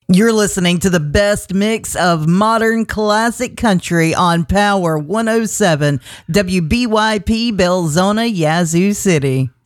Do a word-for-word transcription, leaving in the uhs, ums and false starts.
You're listening to the best mix of modern classic country on Power one oh seven W B Y P Belzona, Yazoo City.